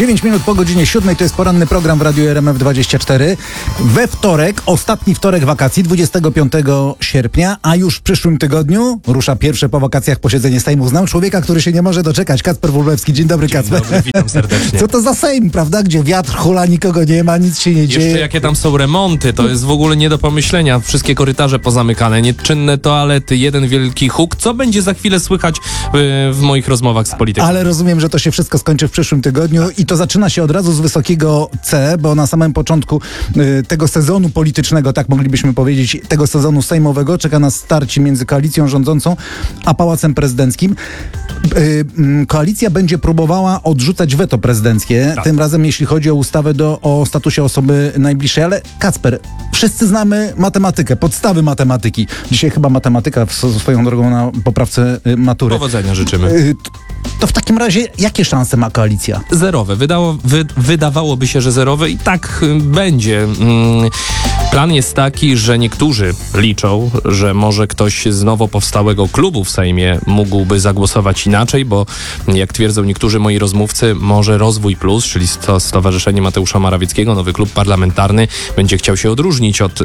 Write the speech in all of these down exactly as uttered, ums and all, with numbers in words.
dziewięć minut po godzinie siódmej to jest poranny program w Radiu R M F dwadzieścia cztery. We wtorek, ostatni wtorek wakacji, dwudziestego piątego sierpnia, a już w przyszłym tygodniu rusza pierwsze po wakacjach posiedzenie Sejmu. Znam człowieka, który się nie może doczekać. Kacper Wróblewski. Dzień dobry, Kacper. Dzień dobry, witam serdecznie. Co to za Sejm, prawda? Gdzie wiatr hula, nikogo nie ma, nic się nie dzieje. Jeszcze jakie tam są remonty, to jest w ogóle nie do pomyślenia. Wszystkie korytarze pozamykane, nieczynne toalety, jeden wielki huk. Co będzie za chwilę słychać w, w moich rozmowach z politykami? Ale rozumiem, że to się wszystko skończy w przyszłym tygodniu i to zaczyna się od razu z wysokiego C, bo na samym początku y, tego sezonu politycznego, tak moglibyśmy powiedzieć, tego sezonu sejmowego czeka nas starcie między koalicją rządzącą a Pałacem Prezydenckim. Y, y, koalicja będzie próbowała odrzucać weto prezydenckie, tak. Tym razem jeśli chodzi o ustawę do, o statusie osoby najbliższej, ale Kacper, wszyscy znamy matematykę, podstawy matematyki. Dzisiaj chyba matematyka w, swoją drogą na poprawce y, matury. Powodzenia życzymy. Y, to w takim razie jakie szanse ma koalicja? Zerowe. Wydało, wy, wydawałoby się, że zerowe i tak y, będzie. Mm, plan jest taki, że niektórzy liczą, że może ktoś z nowo powstałego klubu w Sejmie mógłby zagłosować inaczej, bo jak twierdzą niektórzy moi rozmówcy, może Rozwój Plus, czyli to Stowarzyszenie Mateusza Morawieckiego, nowy klub parlamentarny, będzie chciał się odróżnić od y,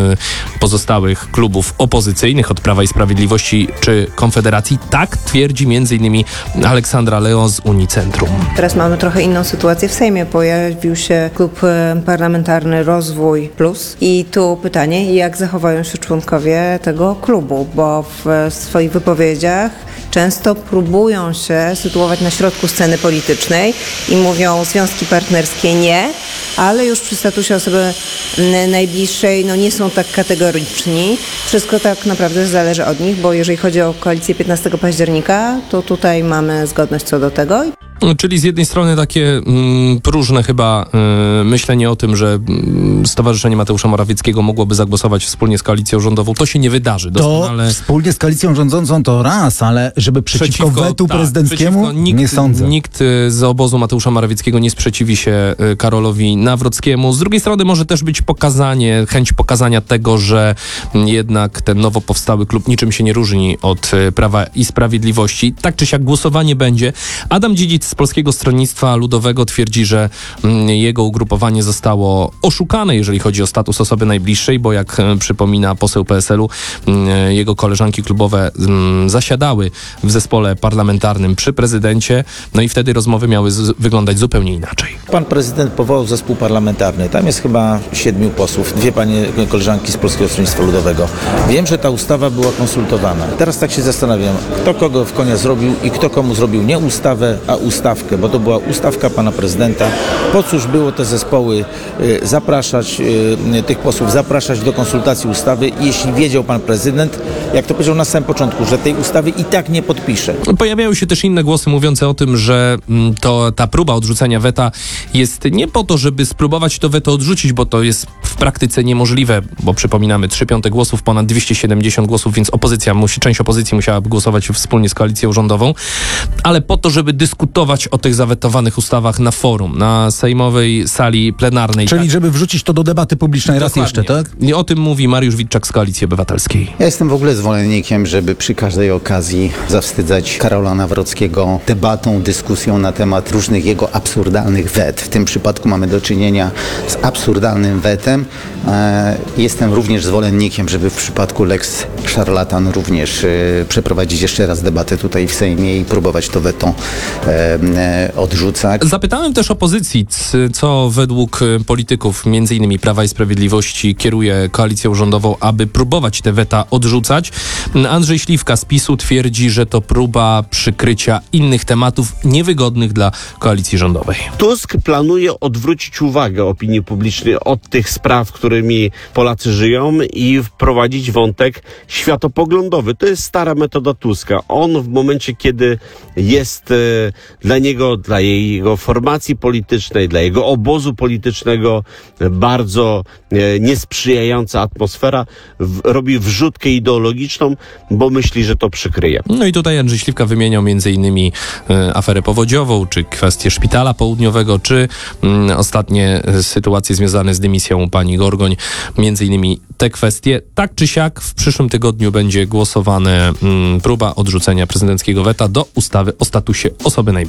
pozostałych klubów opozycyjnych, od Prawa i Sprawiedliwości czy Konfederacji. Tak twierdzi między innymi Aleksandra Leo z Unicentrum. Teraz mamy trochę inną sytuację w Sejmie. Pojawił się klub parlamentarny Rozwój Plus i tu pytanie, jak zachowają się członkowie tego klubu, bo w swoich wypowiedziach często próbują się sytuować na środku sceny politycznej i mówią związki partnerskie nie, ale już przy statusie osoby najbliższej no nie są tak kategoryczni. Wszystko tak naprawdę zależy od nich, bo jeżeli chodzi o koalicję piętnastego października, to tutaj mamy zgodność co do tego. Czyli z jednej strony takie mm, próżne chyba y, myślenie o tym, że y, Stowarzyszenie Mateusza Morawieckiego mogłoby zagłosować wspólnie z koalicją rządową. To się nie wydarzy. Doskonale. To wspólnie z koalicją rządzącą to raz, ale żeby przeciwko, przeciwko wetu tak, prezydenckiemu przeciwko, nikt, nie sądzę. Nikt z obozu Mateusza Morawieckiego nie sprzeciwi się Karolowi Nawrockiemu. Z drugiej strony może też być pokazanie, chęć pokazania tego, że jednak ten nowo powstały klub niczym się nie różni od Prawa i Sprawiedliwości. Tak czy siak głosowanie będzie. Adam Dziedzic z Polskiego Stronnictwa Ludowego twierdzi, że jego ugrupowanie zostało oszukane, jeżeli chodzi o status osoby najbliższej, bo jak przypomina poseł P S L u, jego koleżanki klubowe zasiadały w zespole parlamentarnym przy prezydencie, no i wtedy rozmowy miały z- wyglądać zupełnie inaczej. Pan prezydent powołał zespół parlamentarny. Tam jest chyba siedmiu posłów, dwie panie koleżanki z Polskiego Stronnictwa Ludowego. Wiem, że ta ustawa była konsultowana. Teraz tak się zastanawiam, kto kogo w konia zrobił i kto komu zrobił nie ustawę, a ustawkę, bo to była ustawka pana prezydenta. Po cóż było te zespoły y, zapraszać, y, tych posłów zapraszać do konsultacji ustawy, jeśli wiedział pan prezydent, jak to powiedział na samym początku, że tej ustawy i tak nie podpisze. Pojawiają się też inne głosy mówiące o tym, że to ta próba odrzucenia weta jest nie po to, żeby spróbować to weto odrzucić, bo to jest w praktyce niemożliwe, bo przypominamy, trzy piąte głosów, ponad dwieście siedemdziesiąt głosów, więc opozycja musi, część opozycji musiałaby głosować wspólnie z koalicją rządową, ale po to, żeby dyskutować o tych zawetowanych ustawach na forum, na sejmowej sali plenarnej. Czyli tak? żeby wrzucić to do debaty publicznej raz jeszcze, tak? I o tym mówi Mariusz Witczak z Koalicji Obywatelskiej. Ja jestem w ogóle zwolennikiem, żeby przy każdej okazji zawstydzać Karola Nawrockiego debatą, dyskusją na temat różnych jego absurdalnych wet. W tym przypadku mamy do czynienia z absurdalnym wetem. E, jestem również zwolennikiem, żeby w przypadku Lex Szarlatan również e, przeprowadzić jeszcze raz debatę tutaj w Sejmie i próbować to weto e, e, odrzucać. Zapytałem też opozycji, co według polityków, między innymi Prawa i Sprawiedliwości, kieruje koalicją rządową, aby próbować te weta odrzucać. Andrzej Śliwka z PiSu twierdzi, że to próba przykrycia innych tematów niewygodnych dla koalicji rządowej. Tusk planuje odwrócić uwagę opinii publicznej od tych spraw, którymi Polacy żyją i wprowadzić wątek światopoglądowy. To jest stara metoda Tuska. On w momencie, kiedy jest e, dla niego, dla jego formacji politycznej, dla jego obozu politycznego bardzo e, niesprzyjająca atmosfera, w, robi wrzutkę ideologiczną, bo myśli, że to przykryje. No i tutaj Andrzej Śliwka wymieniał między innymi e, aferę powodziową, czy kwestię szpitala południowego, czy m, ostatnie sytuacje związane z dymisją pani Gorgoń. Między innymi te kwestie. Tak czy siak w przyszłym tygodniu będzie głosowane m, próba odrzucenia prezydenckiego weta do ustawy o statusie osoby najbliższej.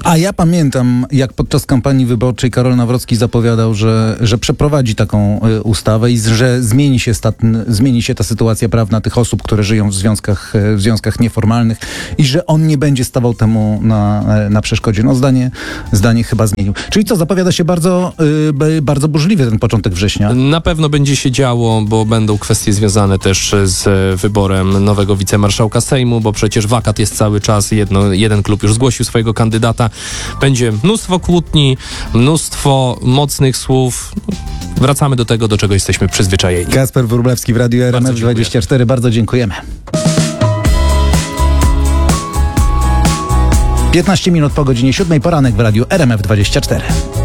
A ja pamiętam, jak podczas kampanii wyborczej Karol Nawrocki zapowiadał, że, że przeprowadzi taką y, ustawę i z- że zmieni się, stat, zmieni się ta sytuacja prawna tych osób, które żyją w związkach, y, w związkach nieformalnych i że on nie będzie stawał temu na, y, na przeszkodzie. No zdanie, zdanie chyba zmienił. Czyli co, zapowiada się bardzo, y, b- bardzo burzliwy ten początek września. Na pewno będzie się działo, bo będą kwestie związane też z e, wyborem nowego wicemarszałka Sejmu, bo przecież wakat jest cały czas, jedno, jeden klub już zgłosił swojego kandydata. Będzie mnóstwo kłótni, mnóstwo mocnych słów. Wracamy do tego, do czego jesteśmy przyzwyczajeni. Kasper Wróblewski w Radiu R M F dziękuję. dwadzieścia cztery. Bardzo dziękujemy. piętnaście minut po godzinie siódmej, poranek w Radiu R M F dwadzieścia cztery.